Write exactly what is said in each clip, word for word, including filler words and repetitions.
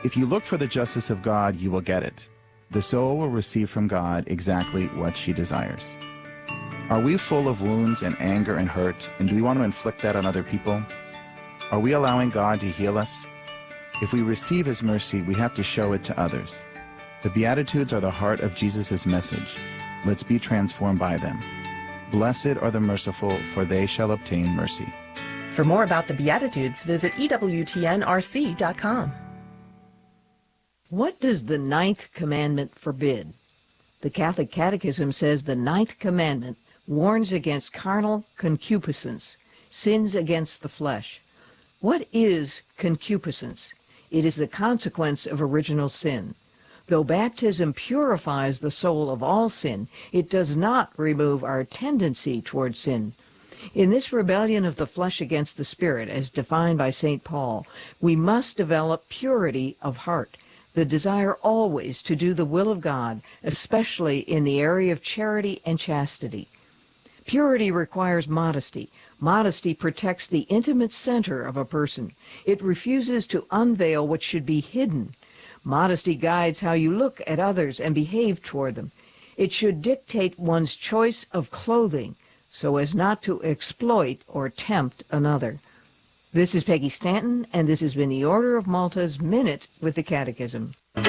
If you look for the justice of God, you will get it. The soul will receive from God exactly what she desires. Are we full of wounds and anger and hurt, and do we want to inflict that on other people? Are we allowing God to heal us? If we receive his mercy, we have to show it to others. The Beatitudes are the heart of Jesus' message. Let's be transformed by them. Blessed are the merciful, for they shall obtain mercy. For more about the Beatitudes, visit E W T N R C dot com. What does the ninth commandment forbid? The Catholic Catechism says the ninth commandment warns against carnal concupiscence, sins against the flesh. What is concupiscence? It is the consequence of original sin. Though baptism purifies the soul of all sin, it does not remove our tendency toward sin. In this rebellion of the flesh against the Spirit, as defined by Saint Paul, we must develop purity of heart, the desire always to do the will of God, especially in the area of charity and chastity. Purity requires modesty. Modesty protects the intimate center of a person. It refuses to unveil what should be hidden. Modesty guides how you look at others and behave toward them. It should dictate one's choice of clothing so as not to exploit or tempt another. This is Peggy Stanton, and this has been the Order of Malta's Minute with the Catechism. Good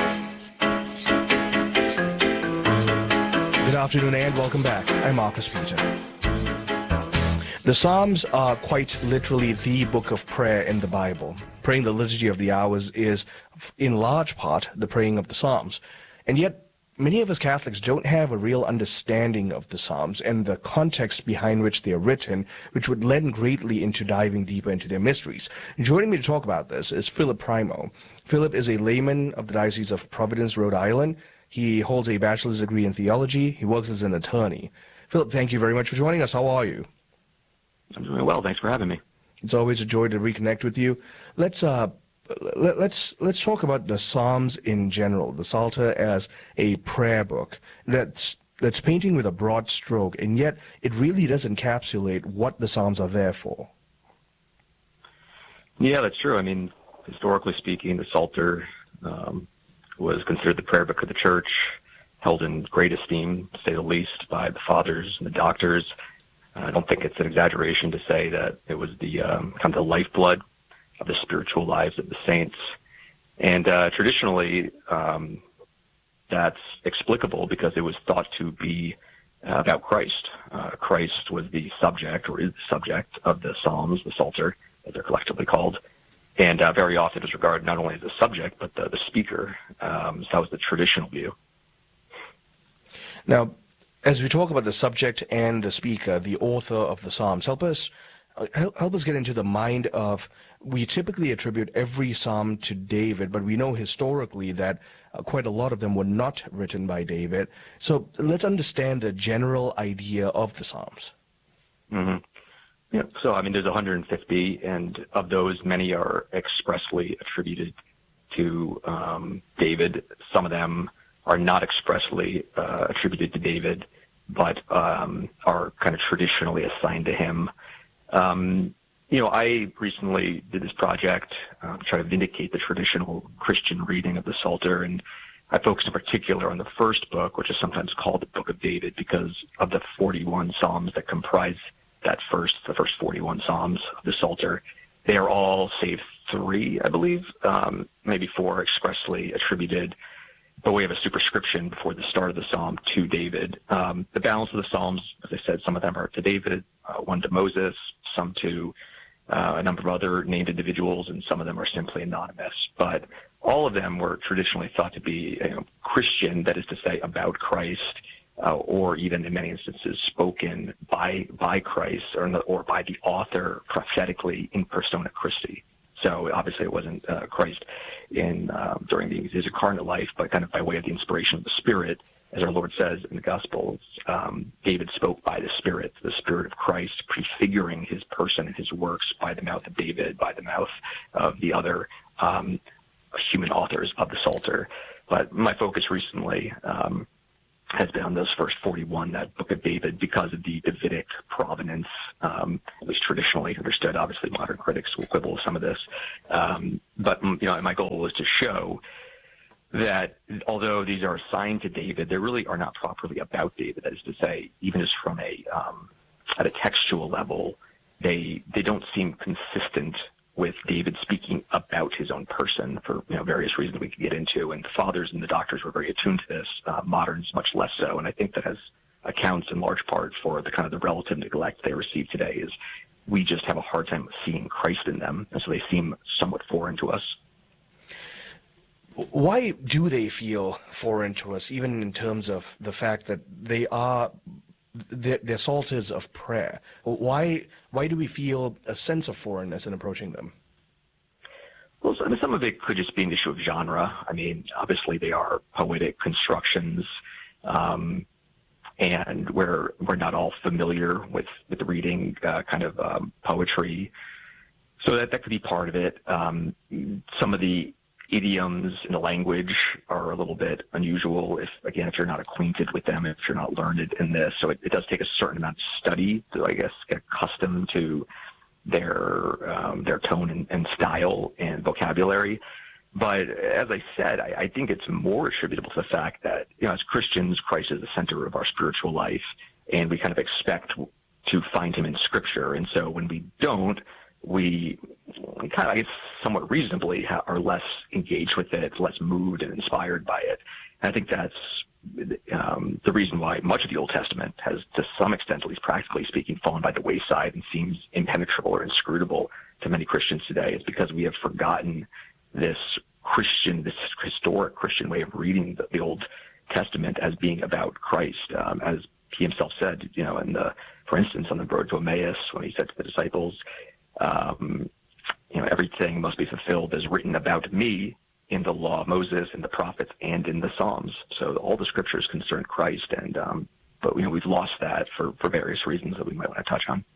afternoon and welcome back. I'm Marcus Peter. The Psalms are quite literally the book of prayer in the Bible. Praying the Liturgy of the Hours is, in large part, the praying of the Psalms. And yet, many of us Catholics don't have a real understanding of the Psalms and the context behind which they are written, which would lend greatly into diving deeper into their mysteries. Joining me to talk about this is Philip Primo. Philip is a layman of the Diocese of Providence, Rhode Island. He holds a bachelor's degree in theology. He works as an attorney. Philip, thank you very much for joining us. How are you? I'm doing well. Thanks for having me. It's always a joy to reconnect with you. Let's uh, let, let's let's talk about the Psalms in general. The Psalter as a prayer book that's that's painting with a broad stroke, and yet it really does encapsulate what the Psalms are there for. Yeah, that's true. I mean, historically speaking, the Psalter um, was considered the prayer book of the Church, held in great esteem, to say the least, by the fathers and the doctors. I don't think it's an exaggeration to say that it was the um, kind of the lifeblood of the spiritual lives of the saints. And uh, traditionally, um, that's explicable because it was thought to be uh, about Christ. Uh, Christ was the subject, or is the subject, of the Psalms, the Psalter, as they're collectively called. And uh, very often it was regarded not only as the subject, but the, the speaker. Um, so that was the traditional view. Now, as we talk about the subject and the speaker, the author of the Psalms, help us help, help us get into the mind of, we typically attribute every psalm to David, but we know historically that uh, quite a lot of them were not written by David. So let's understand the general idea of the Psalms. Mm-hmm. Yeah. So, I mean, there's one hundred fifty, and of those, many are expressly attributed to um, David. Some of them are not expressly uh, attributed to David, but um, are kind of traditionally assigned to him. Um, you know, I recently did this project uh, to try to vindicate the traditional Christian reading of the Psalter, and I focused in particular on the first book, which is sometimes called the Book of David, because of the forty-one Psalms that comprise that first, the first forty-one Psalms of the Psalter. They are all, save three, I believe, um, maybe four, expressly attributed by way of a superscription before the start of the psalm to David. Um, the balance of the Psalms, as I said, some of them are to David, uh, one to Moses, some to uh, a number of other named individuals, and some of them are simply anonymous. But all of them were traditionally thought to be you know, Christian, that is to say, about Christ, uh, or even in many instances spoken by by Christ or, or by the author prophetically in persona Christi. So obviously it wasn't uh, Christ in uh, during the, his incarnate life, but kind of by way of the inspiration of the Spirit, as our Lord says in the Gospels. Um, David spoke by the Spirit, the Spirit of Christ, prefiguring his person and his works by the mouth of David, by the mouth of the other um, human authors of the Psalter. But my focus recently um, has been on those first forty-one, that Book of David, because of the Davidic provenance, um, at least traditionally understood. Obviously, modern critics will quibble with some of this. Um, but, you know, my goal was to show that although these are assigned to David, they really are not properly about David. That is to say, even just from a, um, at a textual level, they, they don't seem consistent with David speaking about his own person for, you know, various reasons we could get into. And the fathers and the doctors were very attuned to this. Uh, moderns much less so. And I think that has accounts in large part for the kind of the relative neglect they receive today. Is we just have a hard time seeing Christ in them, and so they seem somewhat foreign to us. Why do they feel foreign to us, even in terms of the fact that they are they're, they're psalters of prayer? Why why do we feel a sense of foreignness in approaching them? Well, I mean, some of it could just be an issue of genre. I mean, obviously they are poetic constructions, um, and we're we're not all familiar with with reading uh, kind of um, poetry, so that that could be part of it. Um, some of the idioms in the language are a little bit unusual, if again, if you're not acquainted with them, if you're not learned in this. So it, it does take a certain amount of study to, I guess, get accustomed to their um, their tone and, and style and vocabulary. But as I said, I, I think it's more attributable to the fact that, you know, as Christians, Christ is the center of our spiritual life, and we kind of expect to find him in Scripture. And so when we don't, we kind of, I guess, somewhat reasonably ha- are less engaged with it, less moved and inspired by it. And I think that's um, the reason why much of the Old Testament has, to some extent, at least practically speaking, fallen by the wayside and seems impenetrable or inscrutable to many Christians today. Is because we have forgotten this Christian, this historic Christian way of reading the, the Old Testament as being about Christ, um, as he himself said, you know, in the, for instance, on the road to Emmaus, when he said to the disciples, Um, you know, everything must be fulfilled as written about me in the law of Moses, in the prophets, and in the Psalms. So all the scriptures concern Christ, and um, but you know we've lost that for, for various reasons that we might want to touch on.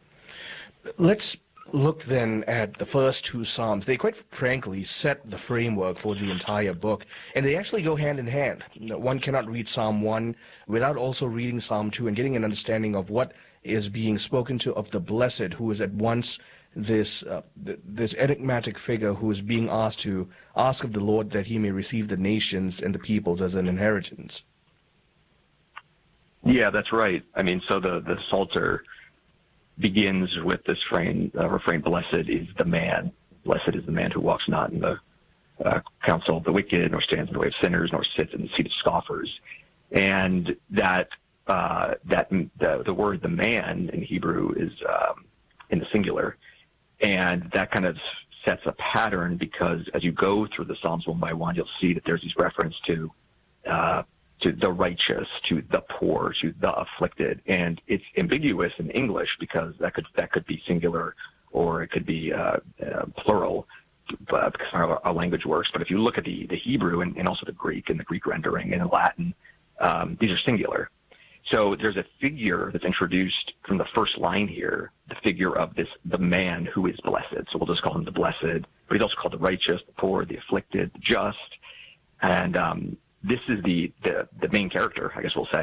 Let's look then at the first two Psalms. They quite frankly set the framework for the entire book, and they actually go hand in hand. One cannot read Psalm one without also reading Psalm two and getting an understanding of what is being spoken to of the blessed, who is at once this uh, th- this enigmatic figure who is being asked to ask of the Lord that he may receive the nations and the peoples as an inheritance. Yeah, that's right. I mean, so the, the Psalter begins with this refrain, uh, refrain, blessed is the man. Blessed is the man who walks not in the uh, counsel of the wicked, nor stands in the way of sinners, nor sits in the seat of scoffers. And that Uh, that the, the word the man in Hebrew is um, in the singular, and that kind of sets a pattern, because as you go through the Psalms one by one, you'll see that there's these reference to uh, to the righteous, to the poor, to the afflicted, and it's ambiguous in English because that could that could be singular or it could be uh, uh, plural, but because our, our language works. But if you look at the the Hebrew and, and also the Greek and the Greek rendering and the Latin, um, these are singular. So there's a figure that's introduced from the first line here, the figure of this, the man who is blessed. So we'll just call him the blessed, but he's also called the righteous, the poor, the afflicted, the just. And um, this is the, the, the main character, I guess we'll say,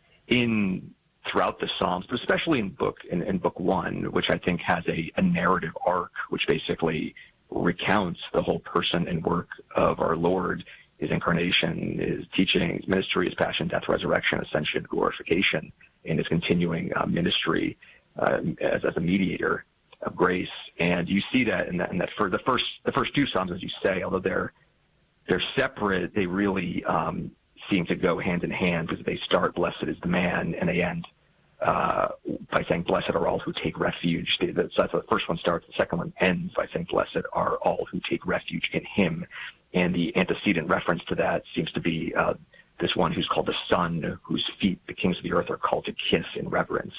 in throughout the Psalms, but especially in book in, in book one, which I think has a, a narrative arc, which basically recounts the whole person and work of our Lord, his incarnation, his teaching, his ministry, his passion, death, resurrection, ascension, glorification, and his continuing uh, ministry uh, as, as a mediator of grace. And you see that in that, in that for the first the first two Psalms, as you say, although they're they're separate, they really um, seem to go hand in hand, because they start blessed is the man, and they end uh, by saying blessed are all who take refuge. They, the, so that's the first one starts. The second one ends by saying blessed are all who take refuge in him. And the antecedent reference to that seems to be uh, this one who's called the Son, whose feet the kings of the earth are called to kiss in reverence.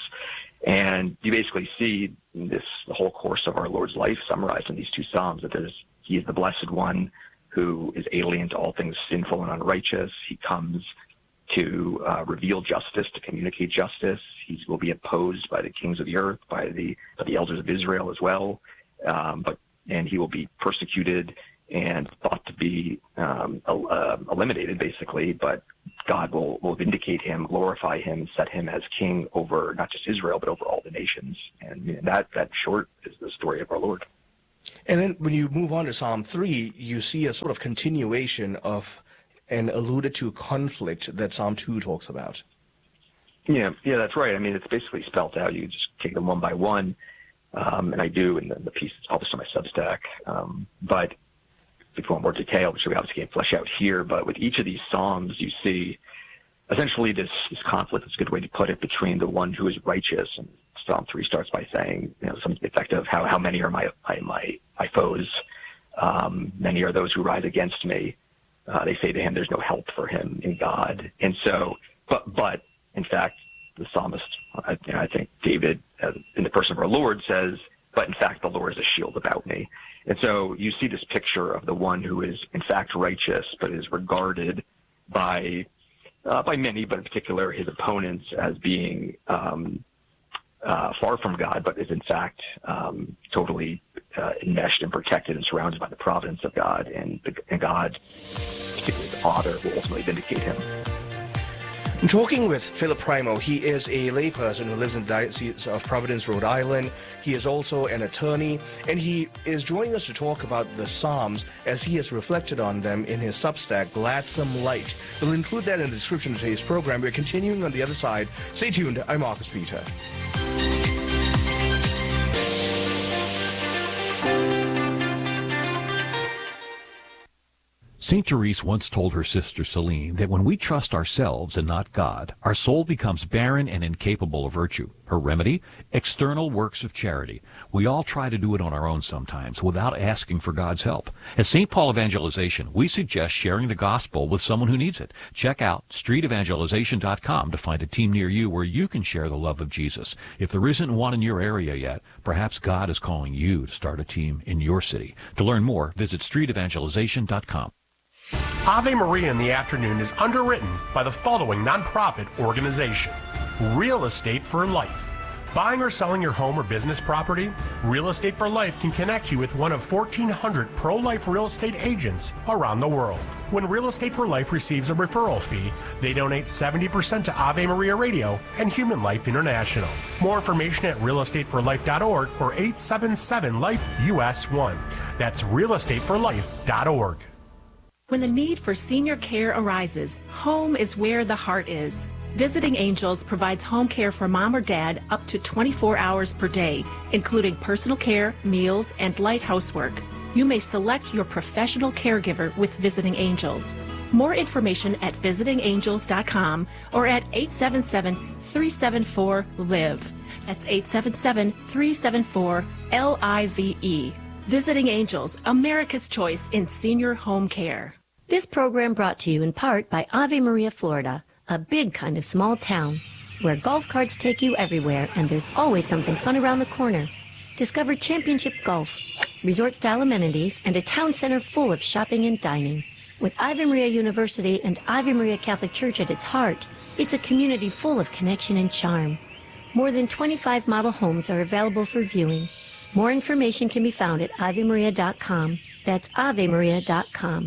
And you basically see this the whole course of our Lord's life summarized in these two Psalms, that there's he is the blessed one who is alien to all things sinful and unrighteous. He comes to uh, reveal justice, to communicate justice. He will be opposed by the kings of the earth, by the by the elders of Israel as well, um, but and he will be persecuted and thought to be um, uh, eliminated, basically, but God will, will vindicate him, glorify him, and set him as king over not just Israel, but over all the nations. And you know, that, that short is the story of our Lord. And then when you move on to Psalm three, you see a sort of continuation of an alluded to conflict that Psalm two talks about. Yeah, yeah, that's right. I mean, it's basically spelled out. You just take them one by one, um, and I do, and then the piece is published on my Substack. Um, but if you want more detail, which we obviously can't flesh out here, but with each of these psalms, you see essentially this, this conflict, is a good way to put it, between the one who is righteous. And Psalm three starts by saying, you know, something to the effect of, how, how many are my, my, my, my foes? Um, many are those who rise against me. Uh, they say to him, there's no help for him in God. And so, but, but, in fact, the psalmist, I, you know, I think David, uh, in the person of our Lord, says, but in fact, the Lord is a shield about me. And so you see this picture of the one who is, in fact, righteous, but is regarded by uh, by many, but in particular his opponents, as being um, uh, far from God, but is, in fact, um, totally uh, enmeshed and protected and surrounded by the providence of God. And, the, and God, particularly the Father, will ultimately vindicate him. I'm talking with Philip Primo. He is a layperson who lives in the Diocese of Providence, Rhode Island. He is also an attorney, and he is joining us to talk about the Psalms as he has reflected on them in his Substack, Gladsome Light. We'll include that in the description of today's program. We're continuing on the other side. Stay tuned. I'm Marcus Peter. Saint Therese once told her sister Celine that when we trust ourselves and not God, our soul becomes barren and incapable of virtue. Her remedy? External works of charity. We all try to do it on our own sometimes without asking for God's help. At Saint Paul Evangelization, we suggest sharing the gospel with someone who needs it. Check out street evangelization dot com to find a team near you where you can share the love of Jesus. If there isn't one in your area yet, perhaps God is calling you to start a team in your city. To learn more, visit street evangelization dot com. Ave Maria in the Afternoon is underwritten by the following nonprofit organization: Real Estate for Life. Buying or selling your home or business property? Real Estate for Life can connect you with one of fourteen hundred pro-life real estate agents around the world. When Real Estate for Life receives a referral fee, they donate seventy percent to Ave Maria Radio and Human Life International. More information at real estate for life dot org or eight seven seven life U S one. That's real estate for life dot org. When the need for senior care arises, home is where the heart is. Visiting Angels provides home care for mom or dad up to twenty-four hours per day, including personal care, meals, and light housework. You may select your professional caregiver with Visiting Angels. More information at visiting angels dot com or at eight seven seven, three seven four, L I V E. That's eight seven seven, three seven four, L I V E. Visiting Angels, America's choice in senior home care. This program brought to you in part by Ave Maria, Florida, a big kind of small town where golf carts take you everywhere and there's always something fun around the corner. Discover championship golf, resort-style amenities, and a town center full of shopping and dining. With Ave Maria University and Ave Maria Catholic Church at its heart, it's a community full of connection and charm. More than twenty-five model homes are available for viewing. More information can be found at ave maria dot com. That's ave maria dot com.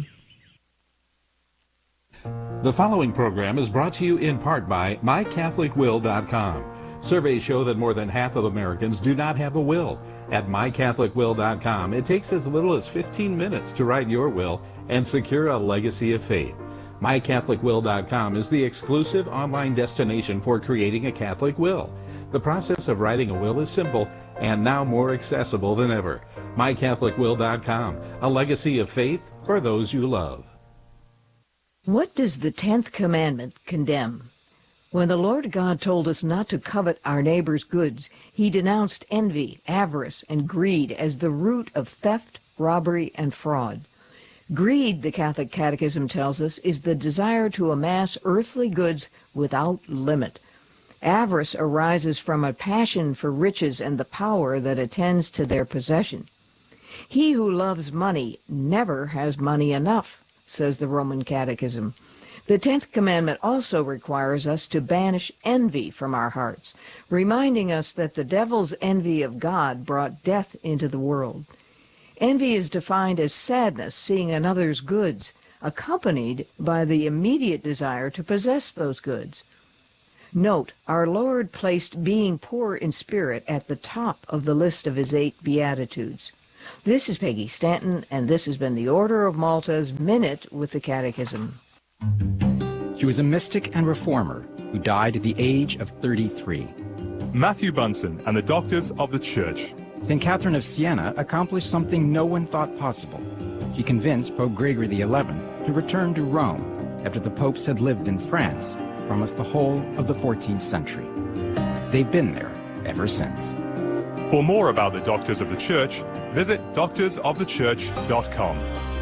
The following program is brought to you in part by my catholic will dot com. Surveys show that more than half of Americans do not have a will. At my catholic will dot com, it takes as little as fifteen minutes to write your will and secure a legacy of faith. my catholic will dot com is the exclusive online destination for creating a Catholic will. The process of writing a will is simple and now more accessible than ever. my catholic will dot com, a legacy of faith for those you love. What does the tenth commandment condemn? When the Lord God told us not to covet our neighbor's goods, he denounced envy, avarice, and greed as the root of theft, robbery, and fraud. Greed, the Catholic Catechism tells us, is the desire to amass earthly goods without limit. Avarice arises from a passion for riches and the power that attends to their possession. He who loves money never has money enough, says the Roman Catechism. The tenth commandment also requires us to banish envy from our hearts, reminding us that the devil's envy of God brought death into the world. Envy is defined as sadness seeing another's goods, accompanied by the immediate desire to possess those goods. Note, our Lord placed being poor in spirit at the top of the list of his eight Beatitudes. This is Peggy Stanton, and this has been the Order of Malta's Minute with the Catechism. She was a mystic and reformer who died at the age of thirty-three. Matthew Bunson and the Doctors of the Church. Saint Catherine of Siena accomplished something no one thought possible. She convinced Pope Gregory the eleventh to return to Rome after the popes had lived in France for almost the whole of the fourteenth century. They've been there ever since. For more about the Doctors of the Church, visit doctors of the church dot com.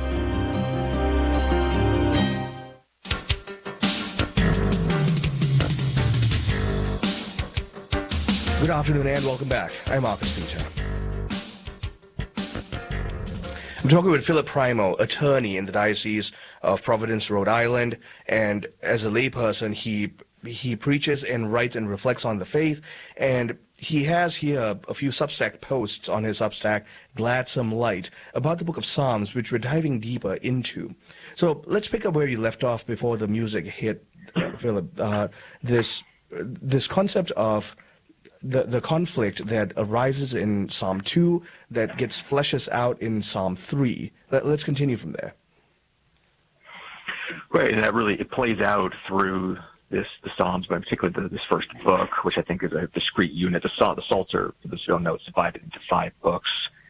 Good afternoon and welcome back. I'm Marcus Peter. I'm talking with Philip Primo, attorney in the Diocese of Providence, Rhode Island, and as a layperson, he he preaches and writes and reflects on the faith, and he has here a few Substack posts on his Substack, Gladsome Light, about the book of Psalms, which we're diving deeper into. So let's pick up where you left off before the music hit, Philip. Uh, this this concept of the the conflict that arises in Psalm two that gets fleshes out in Psalm three. Let, let's continue from there. Right, and that really, it plays out through this, the Psalms, but particularly the, this first book, which I think is a discrete unit. The, the Psalter, for those who don't know, it's divided into five books.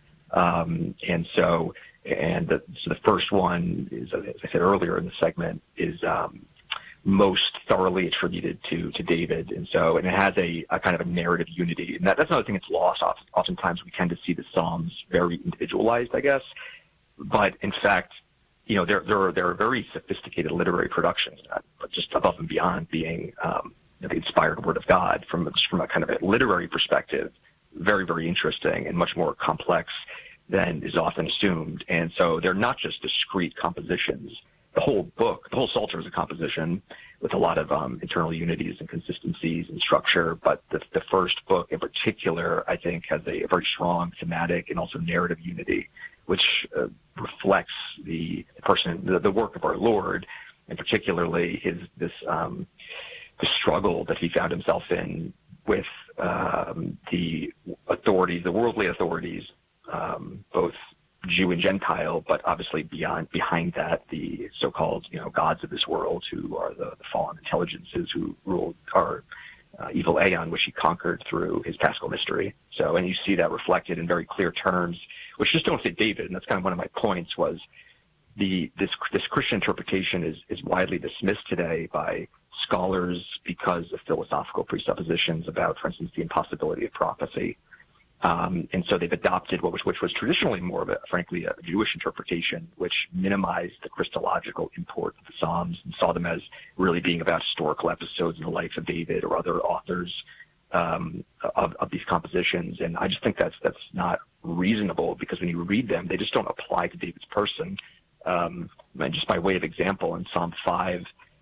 Um, and so, and the, so the first one is, as I said earlier in the segment, is um, most thoroughly attributed to to David, and so and it has a, a kind of a narrative unity, and that, that's another thing that's lost. Oftentimes, we tend to see the Psalms very individualized, I guess, but in fact, you know, they're they're they're very sophisticated literary productions, but just above and beyond being um, you know, the inspired Word of God from just from a kind of a literary perspective, very very interesting and much more complex than is often assumed. And so they're not just discrete compositions. The whole book, the whole Psalter is a composition with a lot of um, internal unities and consistencies and structure, but the, the first book in particular, I think, has a, a very strong thematic and also narrative unity, which uh, reflects the person, the, the work of our Lord, and particularly his this um, the struggle that he found himself in with um, the authorities, the worldly authorities, um, both Jew and Gentile, but obviously beyond behind that, the so-called you know gods of this world, who are the, the fallen intelligences who rule our uh, evil aeon, which he conquered through his Paschal mystery. So, and you see that reflected in very clear terms, which just don't fit David, and that's kind of one of my points. Was the this this Christian interpretation is is widely dismissed today by scholars because of philosophical presuppositions about, for instance, the impossibility of prophecy. Um, and so they've adopted what was, which was traditionally more of a, frankly, a Jewish interpretation, which minimized the Christological import of the Psalms and saw them as really being about historical episodes in the life of David or other authors um, of, of these compositions. And I just think that's that's not reasonable, because when you read them, they just don't apply to David's person. Um, and just by way of example, in Psalm five,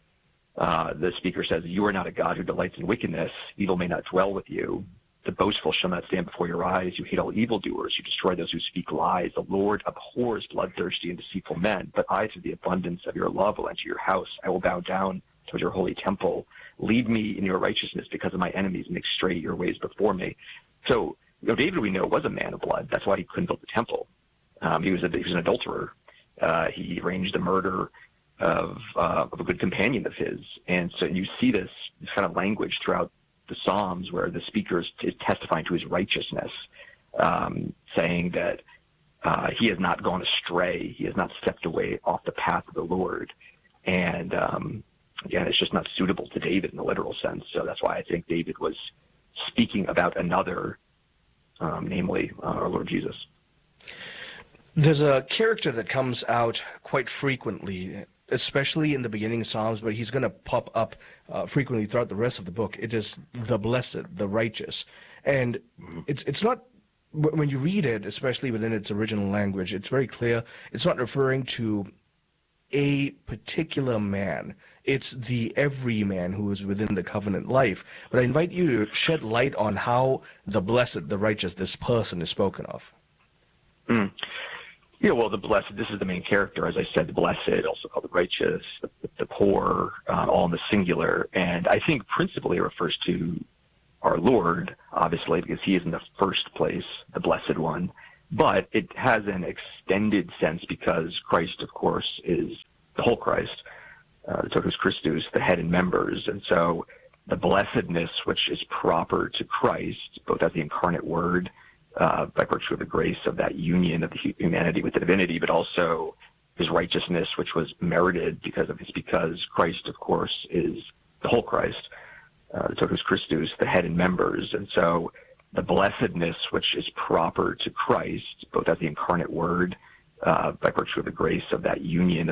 uh, the speaker says, "You are not a God who delights in wickedness. Evil may not dwell with you. The boastful shall not stand before your eyes. You hate all evildoers. You destroy those who speak lies. The Lord abhors bloodthirsty and deceitful men. But I, through the abundance of your love, will enter your house. I will bow down toward your holy temple. Lead me in your righteousness because of my enemies. Make straight your ways before me." So, you know, David, we know, was a man of blood. That's why he couldn't build the temple. Um, he was a, he was an adulterer. Uh, he arranged the murder of, uh, of a good companion of his. And so you see this, this kind of language throughout the Psalms, where the speaker is, is testifying to his righteousness, um, saying that uh, he has not gone astray, he has not stepped away off the path of the Lord. And um, again, it's just not suitable to David in the literal sense. So that's why I think David was speaking about another, um, namely uh, our Lord Jesus. There's a character that comes out quite frequently, especially in the beginning Psalms, but he's going to pop up uh, frequently throughout the rest of the book. It is the blessed, the righteous. And it's it's not, when you read it, especially within its original language, it's very clear it's not referring to a particular man. It's the everyman who is within the covenant life. But I invite you to shed light on how the blessed, the righteous, this person is spoken of. Mm. Yeah, well, the blessed, this is the main character, as I said, the blessed, also called the righteous, the, the poor, uh, all in the singular. And I think principally it refers to our Lord, obviously, because he is in the first place, the blessed one. But it has an extended sense because Christ, of course, is the whole Christ, uh, the totus Christus, the head and members. And so the blessedness, which is proper to Christ, both as the incarnate word, Uh, by virtue of the grace of that union of the humanity with the divinity, but also his righteousness, which was merited because of his, because Christ, of course, is the whole Christ, uh, the totus Christus, the head and members. And so the blessedness, which is proper to Christ, both as the incarnate word, uh, by virtue of the grace of that union of